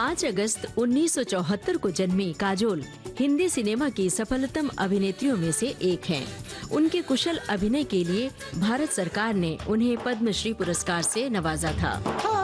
5 अगस्त 1974 को जन्मी काजोल हिंदी सिनेमा की सफलतम अभिनेत्रियों में से एक हैं। उनके कुशल अभिनय के लिए भारत सरकार ने उन्हें पद्मश्री पुरस्कार से नवाजा था।